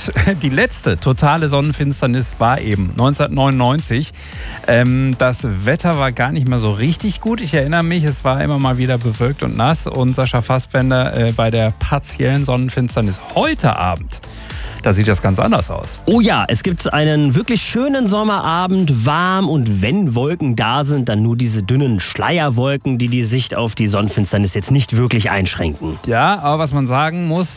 Und die letzte totale Sonnenfinsternis war eben 1999. Das Wetter war gar nicht mehr so richtig gut. Ich erinnere mich, es war immer mal wieder bewölkt und nass. Und Sascha Fassbender bei der partiellen Sonnenfinsternis heute Abend, da sieht das ganz anders aus. Oh ja, es gibt einen wirklich schönen Sommerabend, warm, und wenn Wolken da sind, dann nur diese dünnen Schleierwolken, die die Sicht auf die Sonnenfinsternis jetzt nicht wirklich einschränken. Ja, aber was man sagen muss,